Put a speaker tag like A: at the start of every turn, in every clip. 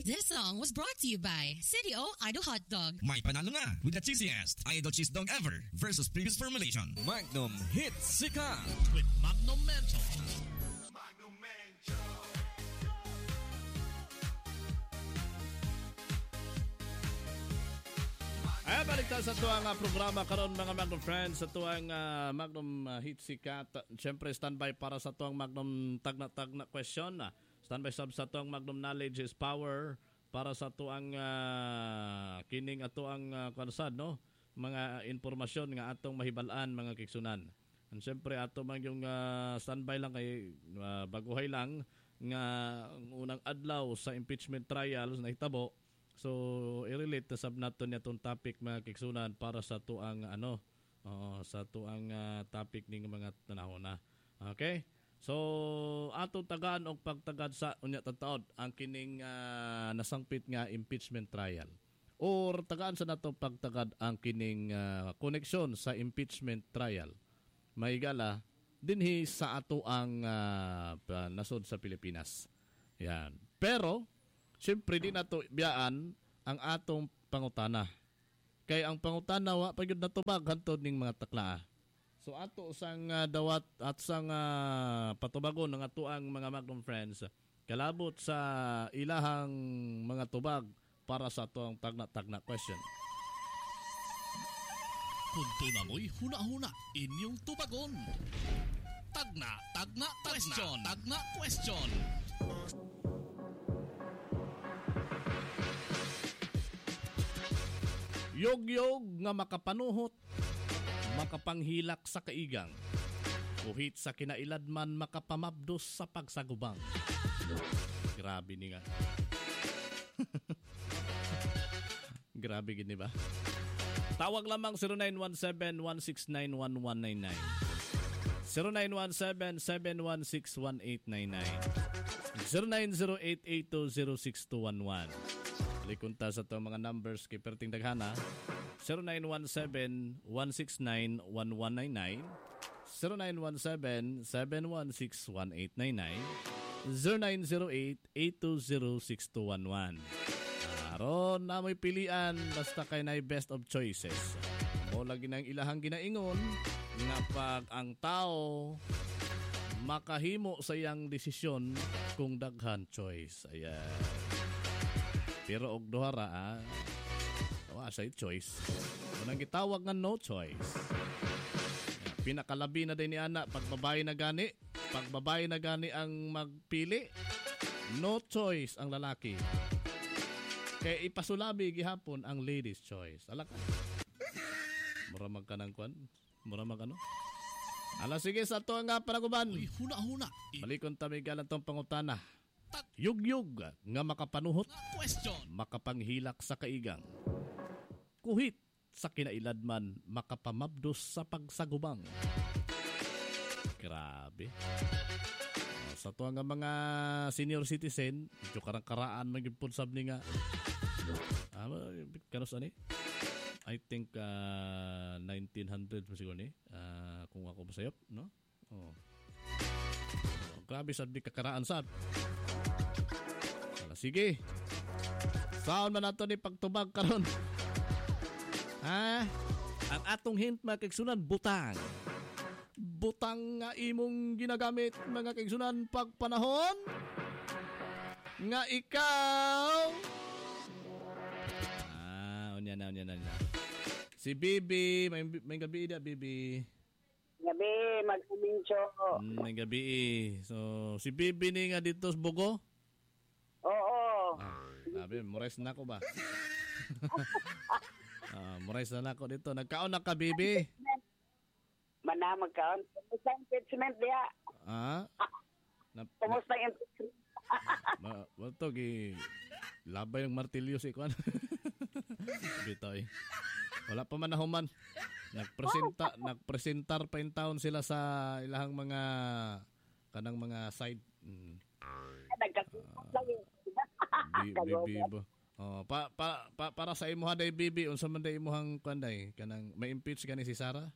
A: This song was brought to you by City O Idol Hot Dog.
B: May panalo nga with the cheesiest Idol cheese dog ever versus previous formulation.
C: Magnum Hits Sikat
D: with Magnum Menthol.
E: Magnum Menthol.
F: Ay, balik tayo sa tuwang programa karon mga Magnum friends, sa tuwang Magnum Hits Sikat. Siyempre, standby para sa tuwang Magnum tagna question. Standby sab sa tuwang Magnum Knowledge is Power para sa tuwang kining atuang kansad, no? Mga informasyon nga atong mahibalaan mga kiksunan. And siyempre, ato man yung standby lang kay baguhay lang nga unang adlaw sa impeachment trials na hitabo. So, i-relate na sab nato niya itong topic mga kiksunan para sa tuang sa tuang topic ning mga tanahon na. Okay? So, atong tagaan og pagtagad sa unya tataod ang kining nasangpit nga impeachment trial. Or tagaan sa nato pagtagad ang kining koneksyon sa impeachment trial. Maigala dinhi sa ato ang nasod sa Pilipinas. Yan. Pero siyempre, di nato biyaan ang atong pangutana. Kay ang pangutana, wa pa yun natubag hantod ning mga takla. So, ato sang dawat at sang patubagon ng ato ang mga Magnum friends, kalabot sa ilahang mga tubag para sa ato ang tagna-tagna question.
D: Kunto na mo'y huna-huna inyong tubagon. Tagna question. Tagna question.
F: Yog-yog nga makapanuhot, makapanghilak sa kaigang, kuhit sa kinailadman makapamabdos sa pagsagubang. Grabe ni nga. Grabe gini ba? Tawag lamang 0917-169-1199. 0917-716-1899. 0908-820-6211. Likunta sa itong mga numbers kay perting daghana. 0917-169-1199, 0917-716-1899, 0908-820-6211. Aron na mo'y pilian basta kay na best of choices. O lagi ng ilahang ginaingon nga pag ang tao makahimo sa iyang desisyon kung daghan choice. Ayan. Pero og duhara say choice. Unang gitawag nga no choice. Pinakalabi na din ni ana pag babae na gani. Pag babae na gani ang magpili, no choice ang lalaki. Kaya ipasulabi gihapon ang ladies choice. Ala ka. Muramag ka ng kwan? Muramag ano? Ala sige sa to nga panaguban.
D: Uy, huna-huna.
F: Balikon tamigalan tong pangutana. Yug-yug nga makapanuhot,
D: question.
F: Makapanghilak sa kaigang, kuhit sa kinailadman makapamabdos sa pagsagubang. Grabe. Sa to nga mga senior citizen, medyo karang-karaan magyud sab ni nga. Kanos ani? I think 1900 siguro ni. Kung ako masayop, no? Oh. Grabe sad di kakaraan sad. Sige. Saan man nato ni pagtubag karon? Ang atong hint mga kaigsunan, butang. Butang nga imong ginagamit mga kaigsunan pag panahon nga ikaw. Unya na. Si Bibi, may gabi da Bibi.
G: Gabi, mag-umincho.
F: May gabi. So, si Bibi ni nga dito sa Bugo?
G: Oo.
F: Sabi, mores na ako ba? Mores na ako dito. Nagkaon na ka, Bibi?
G: Mana, magkaon. Kumusta ang impeachment diya? Kumusta ang impeachment?
F: Ito, labay yung martilyo si Kwan. Bitoy. Wala pa man nahuman. Nagpresentar pa in town sila sa ilahang mga kanang mga side. Bibi. Para sa imuha day Bibi, unsa man day imuhang kanday kanang may impeach gani si Sara?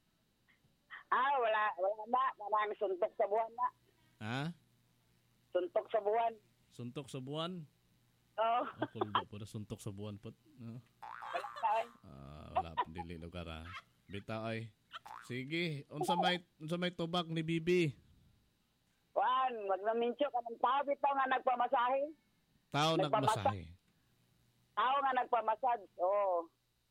G: Wala na. Marami suntok sa buwan na.
F: Ha?
G: Suntok sa buwan.
F: Suntok sa buwan?
G: Oh,
F: Kuldo po na suntok sa buwan po.
G: wala ka.
F: Wala pa dili lugar ha. Bitaw ay. Sige, unsa may tubag ni Bibi?
G: Juan, magnamincho ka ng tao bitaw nga nagpamasahe.
F: Tao nagmasahe.
G: Tao nga nagpamasad. Oh.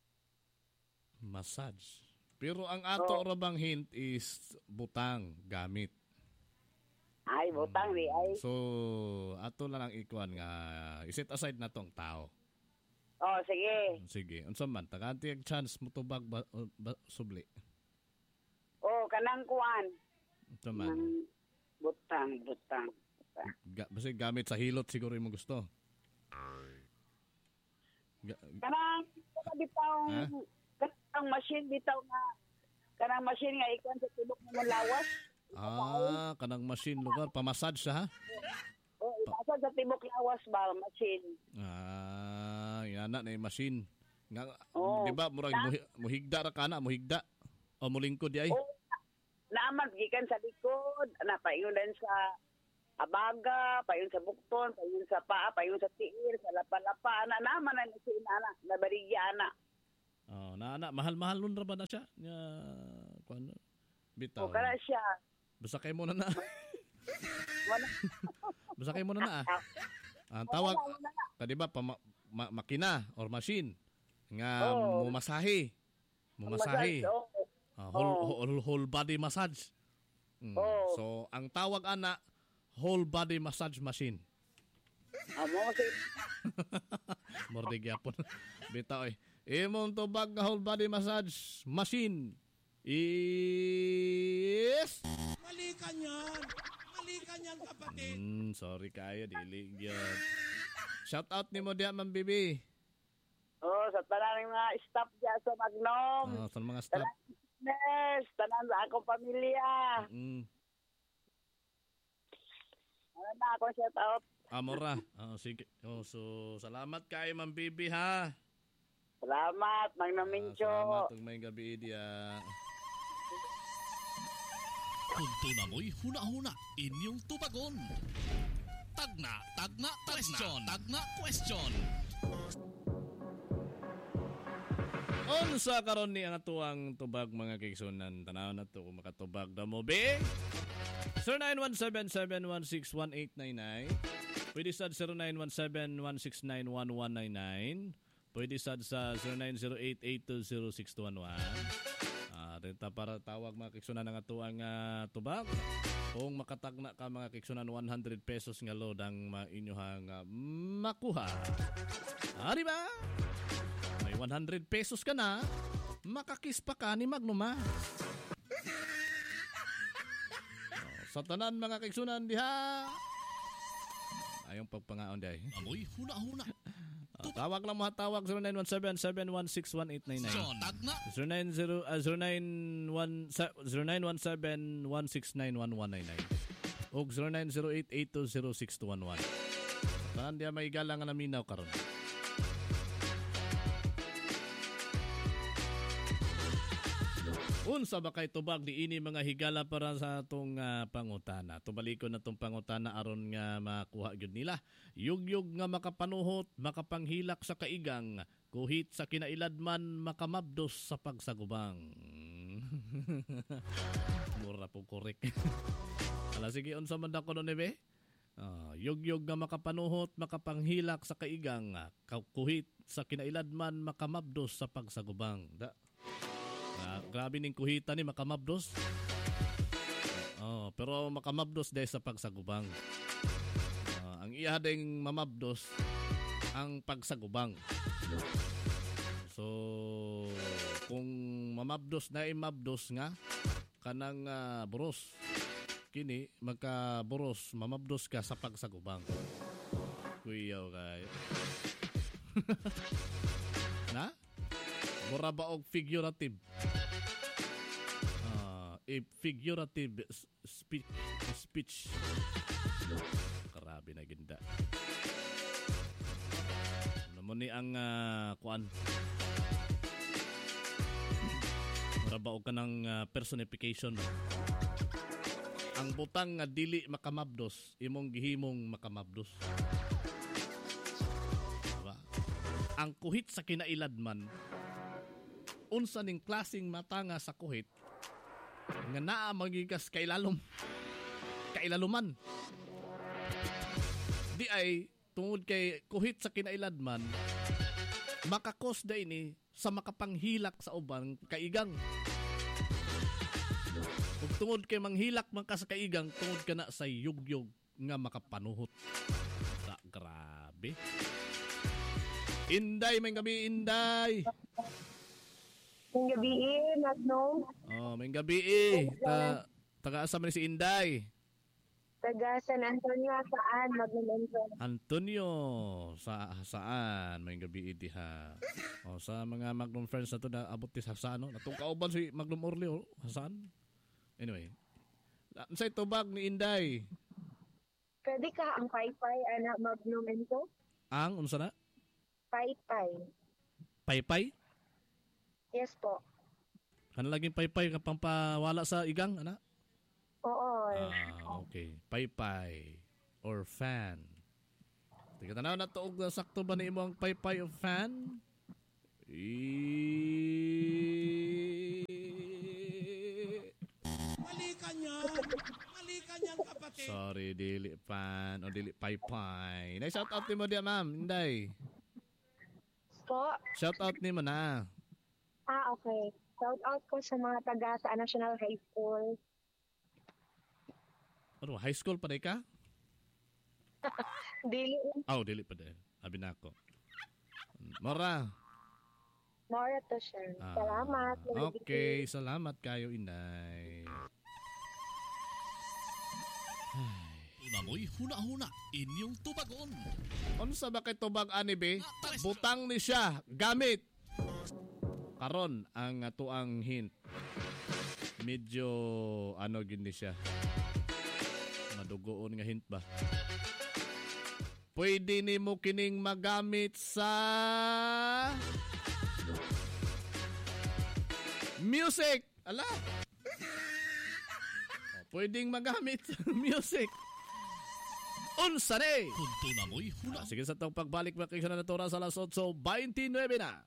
F: Massage. Pero ang ato ra bang hint is butang gamit.
G: Ay, butang di ay.
F: So, ato lang ang ikuan nga iset aside na tong tao.
G: Oh, sige.
F: Sige, unsa man taganti ang chance mo tubag subli.
G: Oh, kanang kuan.
F: Unsa man?
G: Butang.
F: Basta gamit sa hilot siguro mo gusto.
G: Kanang bitaw,
F: Ha?
G: kanang machine bitaw nga. Kanang machine nga ikuan sa tibok mo lawas.
F: Kanang machine lugar pamassage siya ha?
G: Oh, ipasa sa tibok lawas ba machine.
F: Yan na yung machine. Nga,
G: Oh.
F: di ba, murag muhigda ra kana, muhigda. O mulingkod di ay.
G: Oh, naaman gikan sa likod, paingon din sa abaga, paingon sa bukton, paingon sa paa, paingon sa tiil, sa lapa-lapa, naman na si inana, nabarigya ana.
F: Na mahal-mahal nun ra ba na siya? Kuan bitaw.
G: O kaya siya.
F: Basta kay mo na na.
G: Wala.
F: Basta kay mo na na. Ang tawag, di ba, makina or machine nga mumasahe. Mumasahe. Whole body massage. So, ang tawag ana, whole body massage machine.
G: Amo si
F: Mordig yapon. Bitaw eh. Imong tubag nga whole body massage machine is...
C: Mali ka niyan, kapatid.
F: Sorry kayo, dili gyud. Shout out nimo diha Ma'am Bibi.
G: sa tanan mga staff diya sa Magnom.
F: Sa mga staff.
G: Tanan sa akong pamilya. Ano na ako shout out.
F: Amora. Sige. So, salamat kay Ma'am Bibi ha.
G: Salamat, Magnom Mincho.
F: Salamat ug may gabi dia.
D: Punto na mo'y huna-huna inyong tubagon. Tagna question. Tagna question.
F: Unsa karon ni ang atuang tubag mga kigsunan? Tanaw na to kung makatubag na mo be. 0917-716-1899. Pwede sad 0917-169-1199. Pwede sad sa 0908-820-6211. Renta para tawag mga kiksunan ng atuang tubag. Kung makatagna ka mga kiksunan 100 pesos nga load ang inyuhang makuha. Di ba? May 100 pesos ka na, makakis pa ka ni Magnuma. Sa tanan mga kiksunan diha. Ayong pagpangaon dihay.
D: Amoy huna-huna.
F: Tawag lang mga tawag 0917-716-1899.
D: Tagna.
F: 0917-169-1199 o 0908-820-6211. Saan diya may galang na minaw karon? Unsa ba kay tubag di ini mga higala para sa atong pangutana. Tubalikon na tong pangutana aron nga makuha gyud nila. Yugyug nga makapanuhot, makapanghilak sa kaigang, kuhit sa kinailadman, makamabdos sa pagsagubang. Mura po korek. Ala sige unsa man dako no be? Yugyug nga makapanuhot, makapanghilak sa kaigang, kuhit sa kinailadman, makamabdos sa pagsagubang. Grabe ning kuhita ni makamabdos. Pero makamabdos dahil sa pagsagubang. Ang iya ding mamabdos ang pagsagubang. So kung mamabdos na imabdos nga kanang boros kini magka-boros mamabdos ka sa pagsagubang. Kuyaw kay. Na? Mura ba og figurative? Figurative speech. Karabi na ginda. Ano ni ang kuan? Mura ba og kanang personification? Ang butang nga dili makamabdos, imong gihimong makamabdos. ang kuhit sa kinailadman unsa ning klaseng matanga sa kuhit nga naa magigas kailaluman di ay tungod kay kuhit sa kinailadman makakos da ini sa makapanghilak sa uban kaigang ug tungod kay manghilak man ka sa kaigang tungod ka na sa yugyog nga makapanuhot grabe. Inday, may gabi, Inday.
H: May gabi, Magnum.
F: May gabi, taga-asa man si Inday.
H: Taga San Antonio, saan, Magnum?
F: Antonio, saan? May gabi, diha. Sa mga Magnum friends na to na abot sa saan, natong kauban si Magnum Orly, saan? Anyway, sa tubag ni Inday.
H: Pwede ka ang paypay, anak Magnum ento?
F: Ang, unsa na?
H: Paypay.
F: Paypay?
H: Yes po.
F: Kana laging paypay ka pampawala sa igang, ana?
H: Oo.
F: Okay. Paypay or fan. Tika tanaw na tuog na sakto ba ni imo ang paypay o fan?
C: Mali ka niyan, kapatid.
F: Sorry, dili fan o dili paypay. Na-shout out ni mo diya, ma'am. Inday.
H: Po?
F: Shout out ni mo na.
H: Okay. Shout out ko sa mga taga sa National High School.
F: Ano, high school pa rin ka?
H: Dili.
F: Dili pa din. Abi na ako. Mora.
H: Mora to siya. Salamat.
F: Okay, salamat kayo, Inday.
D: Unamoy huna-huna inyong tubagon.
F: Unsa ba kay tubag ani be? Butang ni siya gamit. Karon ang atuang hint. Medyo ano gini siya. Madugoon nga hint ba? Pwede nimo kining magamit sa music. Ala. Pwedeng magamit sa music. Unsa ni?
D: Kunto na mo'y hula.
F: Sige sa tong pagbalik makikita na natura sa alas 8:29 na.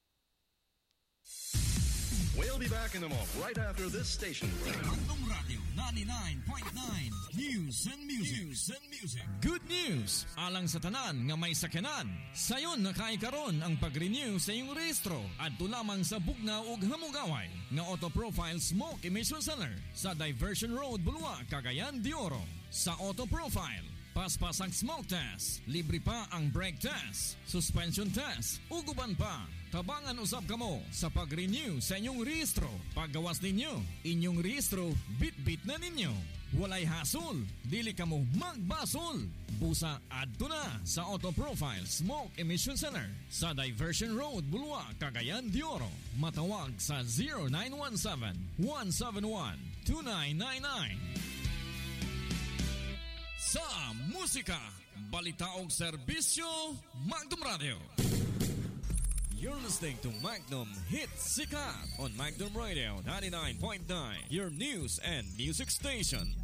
E: We'll be back in a moment right after this station.
B: Magnum Radio 99.9 News and Music. Good news! Alang sa tanan nga may sakyanan. Sayon nakaikaron ang pag-renew sa iyong rehistro adto lamang sa Bugnaw ug Hamugaway nga Auto Profile Smoke Emission Center sa Diversion Road, Bulwa, Cagayan de Oro. Sa Auto Profile, paspas ang smoke test, libre pa ang brake test, suspension test, uguban pa. Tabangan usab kamo sa pag-renew sa inyong rehistro. Paggawas ninyo, inyong rehistro, bit-bit na ninyo. Walay hasol, dili kamo magbasol. Busa adto na sa Auto Profile Smoke Emission Center sa Diversion Road, Bulwa, Cagayan de Oro. Matawag sa 0917-171-2999. Sa musika, balita og serbisyo, Magnum Radio. You're listening to Magnum Hit Sikat on Magnum Radio 99.9, your news and music station.